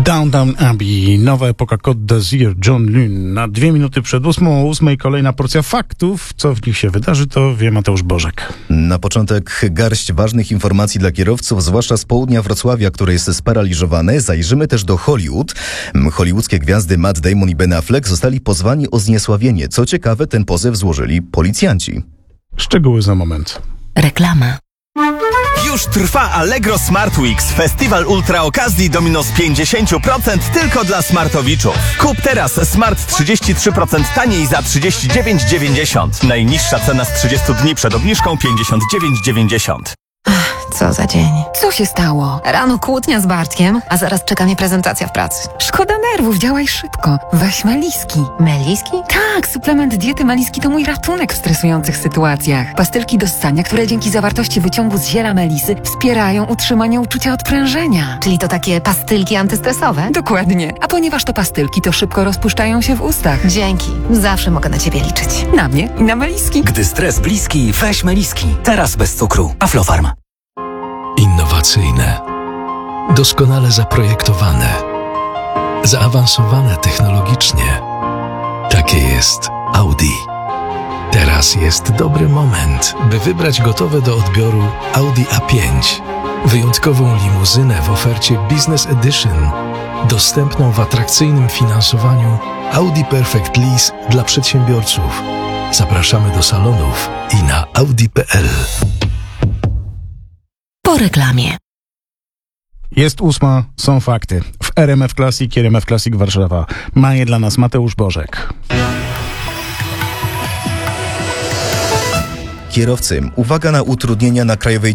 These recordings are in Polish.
Downton Abbey, nowa epoka Côte d'Azur, John Lynn. Na 2 minuty przed 8:08 kolejna porcja faktów. Co w nich się wydarzy, to wie Mateusz Bożek. Na początek garść ważnych informacji dla kierowców, zwłaszcza z południa Wrocławia, które jest sparaliżowane. Zajrzymy też do Hollywood. Hollywoodzkie gwiazdy Matt Damon i Ben Affleck zostali pozwani o zniesławienie. Co ciekawe, ten pozew złożyli policjanci. Szczegóły za moment. Reklama. Już trwa Allegro Smart Weeks, festiwal ultra okazji do minus 50% tylko dla smartowiczów. Kup teraz smart 33% taniej za 39,90. Najniższa cena z 30 dni przed obniżką 59,90. Co za dzień. Co się stało? Rano kłótnia z Bartkiem, a zaraz czeka mnie prezentacja w pracy. Szkoda nerwów, działaj szybko. Weź Meliski. Meliski? Tak, suplement diety Meliski to mój ratunek w stresujących sytuacjach. Pastylki do ssania, które dzięki zawartości wyciągu z ziela melisy wspierają utrzymanie uczucia odprężenia. Czyli to takie pastylki antystresowe? Dokładnie. A ponieważ to pastylki, to szybko rozpuszczają się w ustach. Dzięki. Zawsze mogę na ciebie liczyć. Na mnie i na Meliski. Gdy stres bliski, weź Meliski. Teraz bez cukru. Aflofarm. Innowacyjne, doskonale zaprojektowane, zaawansowane technologicznie. Takie jest Audi. Teraz jest dobry moment, by wybrać gotowe do odbioru Audi A5. Wyjątkową limuzynę w ofercie Business Edition, dostępną w atrakcyjnym finansowaniu Audi Perfect Lease dla przedsiębiorców. Zapraszamy do salonów i na audi.pl. Po reklamie. Jest 8, są fakty. W RMF Classic, RMF Classic Warszawa. Ma je dla nas Mateusz Bożek. Kierowcy, uwaga na utrudnienia na Krajowej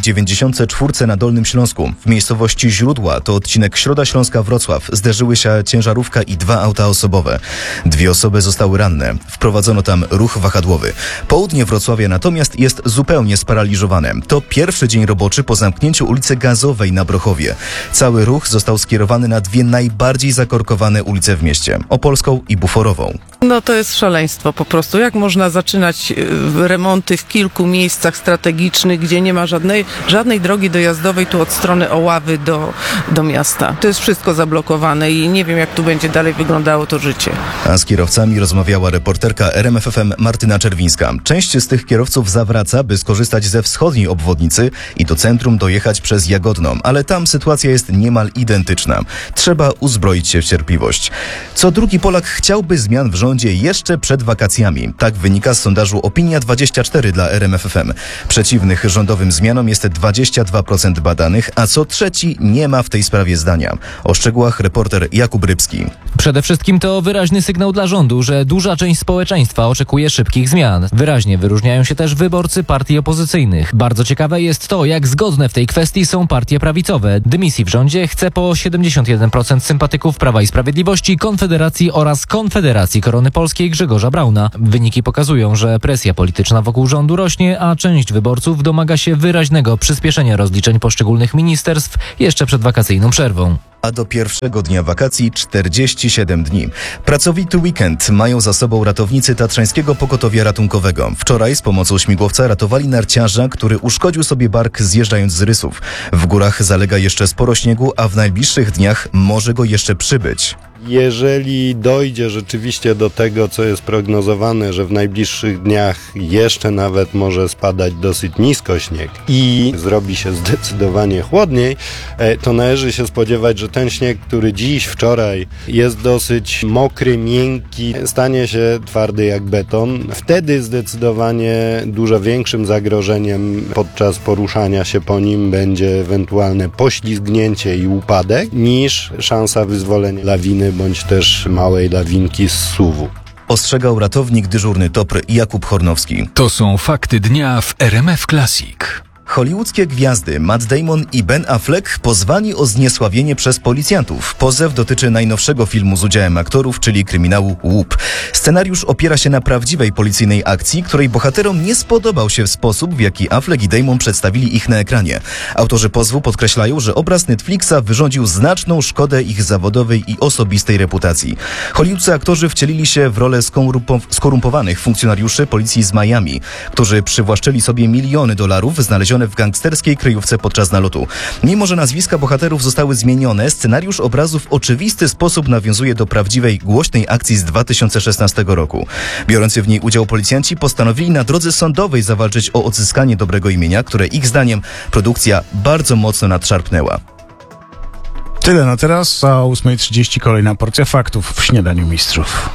94 na Dolnym Śląsku. W miejscowości Źródła, to odcinek Środa Śląska-Wrocław, zderzyły się ciężarówka i 2 auta osobowe. 2 osoby zostały ranne. Wprowadzono tam ruch wahadłowy. Południe Wrocławia natomiast jest zupełnie sparaliżowane. To pierwszy dzień roboczy po zamknięciu ulicy Gazowej na Brochowie. Cały ruch został skierowany na 2 najbardziej zakorkowane ulice w mieście. Opolską i Buforową. No to jest szaleństwo po prostu. Jak można zaczynać remonty w kilku miejscach strategicznych, gdzie nie ma żadnej drogi dojazdowej tu od strony Oławy do miasta. To jest wszystko zablokowane i nie wiem, jak tu będzie dalej wyglądało to życie. A z kierowcami rozmawiała reporterka RMF FM Martyna Czerwińska. Część z tych kierowców zawraca, by skorzystać ze wschodniej obwodnicy i do centrum dojechać przez Jagodną, ale tam sytuacja jest niemal identyczna. Trzeba uzbroić się w cierpliwość. Co drugi Polak chciałby zmian w rządzie jeszcze przed wakacjami. Tak wynika z sondażu Opinia24 dla RMF FM. Przeciwnych rządowym zmianom jest 22% badanych, a co trzeci nie ma w tej sprawie zdania. O szczegółach reporter Jakub Rybski. Przede wszystkim to wyraźny sygnał dla rządu, że duża część społeczeństwa oczekuje szybkich zmian. Wyraźnie wyróżniają się też wyborcy partii opozycyjnych. Bardzo ciekawe jest to, jak zgodne w tej kwestii są partie prawicowe. Dymisji w rządzie chce po 71% sympatyków Prawa i Sprawiedliwości, Konfederacji oraz Konfederacji Korony Polskiej Grzegorza Brauna. Wyniki pokazują, że presja polityczna wokół rządu rośnie, a część wyborców domaga się wyraźnego przyspieszenia rozliczeń poszczególnych ministerstw jeszcze przed wakacyjną przerwą. A do pierwszego dnia wakacji 47 dni. Pracowity weekend mają za sobą ratownicy Tatrzańskiego Pogotowia Ratunkowego. Wczoraj z pomocą śmigłowca ratowali narciarza, który uszkodził sobie bark zjeżdżając z rysów. W górach zalega jeszcze sporo śniegu, a w najbliższych dniach może go jeszcze przybyć. Jeżeli dojdzie rzeczywiście do tego, co jest prognozowane, że w najbliższych dniach jeszcze nawet może spadać dosyć nisko śnieg i zrobi się zdecydowanie chłodniej, to należy się spodziewać, że ten śnieg, który dziś, wczoraj jest dosyć mokry, miękki, stanie się twardy jak beton. Wtedy zdecydowanie dużo większym zagrożeniem podczas poruszania się po nim będzie ewentualne poślizgnięcie i upadek, niż szansa wyzwolenia lawiny bądź też małej lawinki z zsuwu. Ostrzegał ratownik dyżurny TOPR Jakub Hornowski. To są fakty dnia w RMF Classic. Hollywoodzkie gwiazdy Matt Damon i Ben Affleck pozwani o zniesławienie przez policjantów. Pozew dotyczy najnowszego filmu z udziałem aktorów, czyli kryminału Łup. Scenariusz opiera się na prawdziwej policyjnej akcji, której bohaterom nie spodobał się sposób, w jaki Affleck i Damon przedstawili ich na ekranie. Autorzy pozwu podkreślają, że obraz Netflixa wyrządził znaczną szkodę ich zawodowej i osobistej reputacji. Hollywoodscy aktorzy wcielili się w rolę skorumpowanych funkcjonariuszy policji z Miami, którzy przywłaszczyli sobie miliony dolarów znalezionych znalezione w gangsterskiej kryjówce podczas nalotu. Mimo że nazwiska bohaterów zostały zmienione, scenariusz obrazu w oczywisty sposób nawiązuje do prawdziwej, głośnej akcji z 2016 roku. Biorący w niej udział policjanci postanowili na drodze sądowej zawalczyć o odzyskanie dobrego imienia, które ich zdaniem produkcja bardzo mocno nadszarpnęła. Tyle na teraz, a o 8:30 kolejna porcja faktów w Śniadaniu Mistrzów.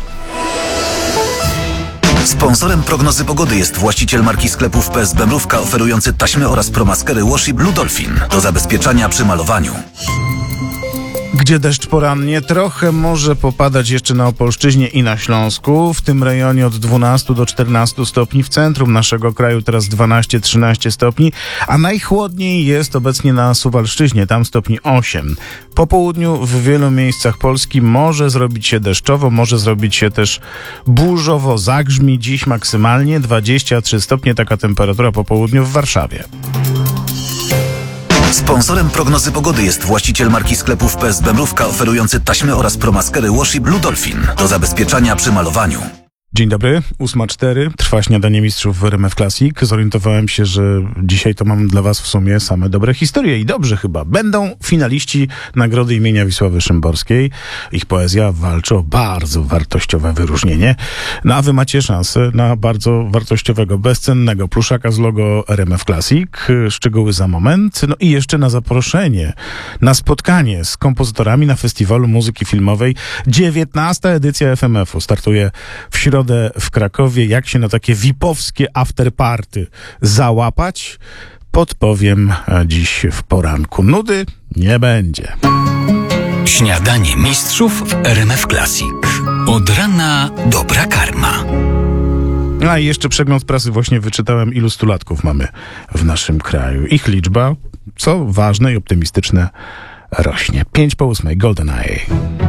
Sponsorem prognozy pogody jest właściciel marki sklepów PSB Mrówka oferujący taśmy oraz promaskery Washi Blue Dolphin do zabezpieczania przy malowaniu. Gdzie deszcz porannie, trochę może popadać jeszcze na Opolszczyźnie i na Śląsku. W tym rejonie od 12 do 14 stopni, w centrum naszego kraju teraz 12-13 stopni, a najchłodniej jest obecnie na Suwalszczyźnie, tam stopni 8. Po południu w wielu miejscach Polski może zrobić się deszczowo, może zrobić się też burzowo, zagrzmi. Dziś maksymalnie 23 stopnie, taka temperatura po południu w Warszawie. Sponsorem prognozy pogody jest właściciel marki sklepów PSB Mrówka oferujący taśmy oraz promaskery Washi Blue Dolphin do zabezpieczania przy malowaniu. Dzień dobry, 8:04, trwa Śniadanie Mistrzów w RMF Classic. Zorientowałem się, że dzisiaj to mam dla was w sumie same dobre historie i dobrze chyba. Będą finaliści Nagrody imienia Wisławy Szymborskiej. Ich poezja walczy o bardzo wartościowe wyróżnienie. No a wy macie szansę na bardzo wartościowego, bezcennego pluszaka z logo RMF Classic. Szczegóły za moment. No i jeszcze na zaproszenie, na spotkanie z kompozytorami na Festiwalu Muzyki Filmowej. 19. edycja FMF-u startuje w środę w Krakowie. Jak się na takie VIP-owskie afterparty załapać? Podpowiem dziś w poranku. Nudy nie będzie. Śniadanie Mistrzów w RMF Classic. Od rana dobra karma. A i jeszcze przegląd prasy właśnie wyczytałem, ilu stulatków mamy w naszym kraju. Ich liczba, co ważne i optymistyczne, rośnie. 5:08, GoldenEye.